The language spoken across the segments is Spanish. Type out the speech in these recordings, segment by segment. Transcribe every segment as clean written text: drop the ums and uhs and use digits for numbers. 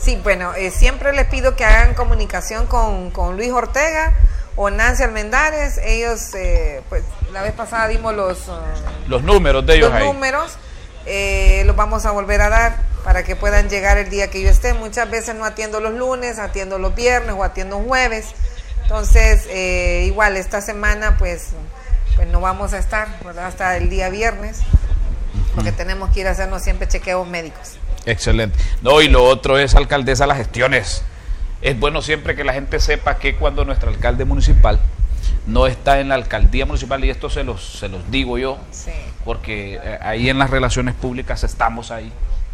Sí, bueno, siempre les pido que hagan comunicación con Luis Ortega o Nancy Almendares. Ellos, pues la vez pasada dimos los números de ellos ahí. Los números, los vamos a volver a dar para que puedan llegar el día que yo esté. Muchas veces no atiendo los lunes, atiendo los viernes o atiendo jueves. Entonces, igual esta semana pues no vamos a estar, ¿verdad? Hasta el día viernes, porque tenemos que ir a hacernos siempre chequeos médicos. Excelente. No, y lo otro es, alcaldesa, las gestiones. Es bueno siempre que la gente sepa que cuando nuestro alcalde municipal no está en la alcaldía municipal, y esto se los digo yo, sí, porque ahí en las relaciones públicas estamos ahí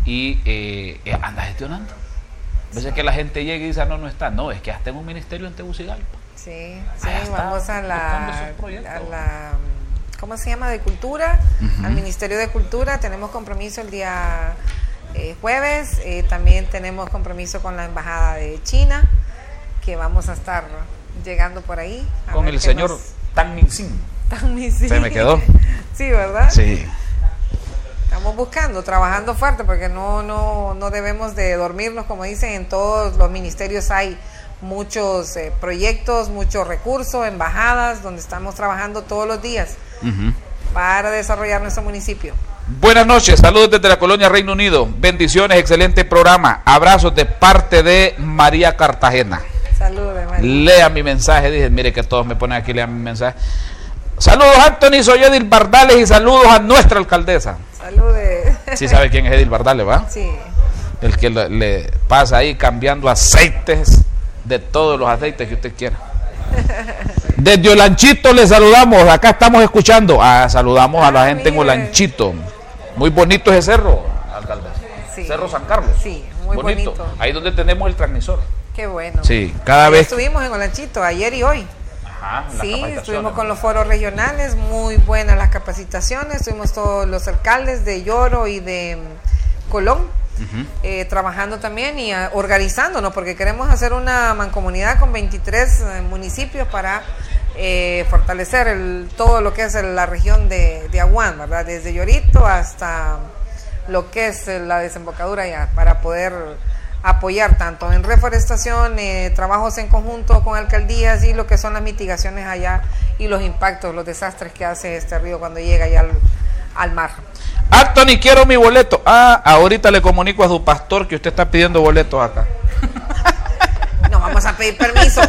y anda gestionando. A veces que la gente llega y dice, no está. No, es que hasta en un ministerio en Tegucigalpa. Sí, vamos a la ¿cómo se llama? De Cultura, al Ministerio de Cultura. Tenemos compromiso el día jueves. También tenemos compromiso con la Embajada de China, que vamos a estar llegando por ahí. Con el señor Tan Min-sin. Se me quedó. Sí, ¿verdad? Sí. Estamos buscando, trabajando fuerte, porque no debemos de dormirnos, como dicen, en todos los ministerios hay muchos proyectos, muchos recursos, embajadas, donde estamos trabajando todos los días para desarrollar nuestro municipio. Buenas noches, saludos desde la colonia Reino Unido, bendiciones, excelente programa, abrazos de parte de María Cartagena. Saludos, María. Lea mi mensaje, dije, mire que todos me ponen aquí, lean mi mensaje. Saludos, Anthony, soy Edil Bardales y saludos a nuestra alcaldesa. Saludos. ¿Sí sabe quién es Edil Bardales, va? Sí. El que le pasa ahí cambiando aceites, de todos los aceites que usted quiera. Desde Olanchito le saludamos, acá estamos escuchando. Saludamos a la gente en Olanchito. Muy bonito ese cerro, alcaldesa. Sí. Cerro San Carlos. Sí, muy bonito. Ahí donde tenemos el transmisor. Qué bueno. Sí, cada vez. Estuvimos en Olanchito ayer y hoy. Sí, estuvimos con los foros regionales, muy buenas las capacitaciones, estuvimos todos los alcaldes de Lloro y de Colón, trabajando también y organizándonos, porque queremos hacer una mancomunidad con 23 municipios para fortalecer todo lo que es la región de Aguán, ¿verdad? Desde Llorito hasta lo que es la desembocadura ya, para poder apoyar tanto en reforestación, trabajos en conjunto con alcaldías y lo que son las mitigaciones allá y los impactos, los desastres que hace este río cuando llega allá al mar. Anthony, quiero mi boleto. Ahorita le comunico a su pastor que usted está pidiendo boletos acá. No, vamos a pedir permiso.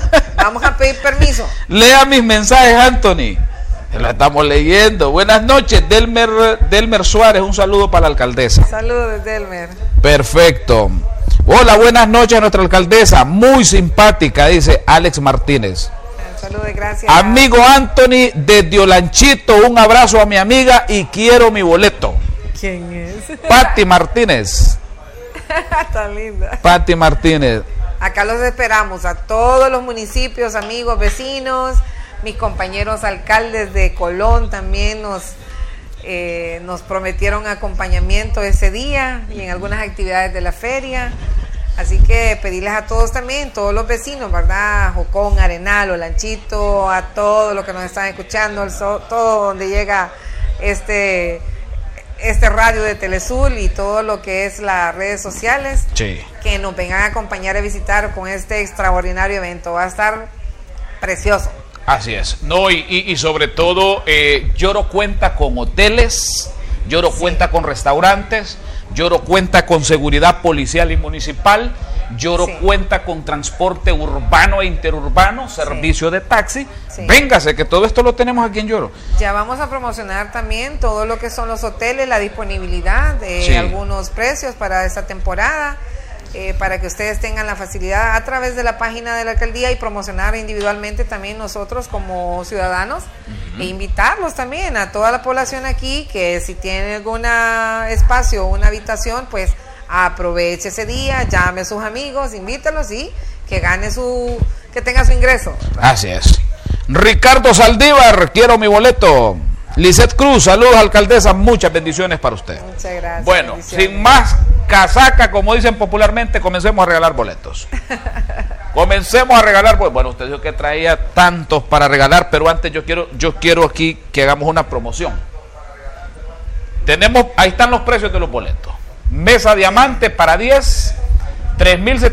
Lea mis mensajes, Anthony. La estamos leyendo. Buenas noches, Delmer Suárez, un saludo para la alcaldesa. Saludos, Delmer. Perfecto. Hola, buenas noches a nuestra alcaldesa, muy simpática, dice Alex Martínez. Saludos, gracias. Amigo Anthony, desde Olanchito, un abrazo a mi amiga y quiero mi boleto. ¿Quién es? Patti Martínez. Tan linda. Patti Martínez. Acá los esperamos a todos los municipios, amigos, vecinos, mis compañeros alcaldes de Colón también nos prometieron acompañamiento ese día y en algunas actividades de la feria, así que pedirles a todos también, todos los vecinos, ¿verdad? Jocón, Arenal, Olanchito, a todos los que nos están escuchando, todo donde llega este radio de Telesur y todo lo que es las redes sociales, sí, que nos vengan a acompañar y visitar con este extraordinario evento, va a estar precioso. Así es, no, y sobre todo Lloro cuenta con hoteles, Lloro cuenta con restaurantes, Lloro cuenta con seguridad policial y municipal, Lloro cuenta con transporte urbano e interurbano, servicio de taxi. Véngase, que todo esto lo tenemos aquí en Lloro. Ya vamos a promocionar también todo lo que son los hoteles, la disponibilidad de algunos precios para esta temporada. Para que ustedes tengan la facilidad a través de la página de la alcaldía y promocionar individualmente también nosotros como ciudadanos e invitarlos también a toda la población aquí que si tiene algún espacio o una habitación, pues aproveche ese día, llame a sus amigos, invítalos y que tenga su ingreso. Así es. Ricardo Saldívar, quiero mi boleto. Lisette Cruz, saludos alcaldesa, muchas bendiciones para usted. Muchas gracias. Bueno, sin más casaca, como dicen popularmente, comencemos a regalar boletos. Comencemos a regalar boletos. Bueno, usted dijo que traía tantos para regalar, pero antes yo quiero aquí que hagamos una promoción. Ahí están los precios de los boletos. Mesa diamante para 10, 3.700.